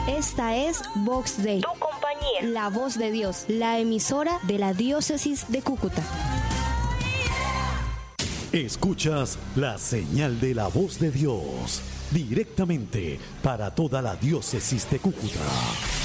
Esta es Vox Dei, tu compañía, la voz de Dios, la emisora de la diócesis de Cúcuta. Escuchas la señal de la voz de Dios, directamente para toda la diócesis de Cúcuta.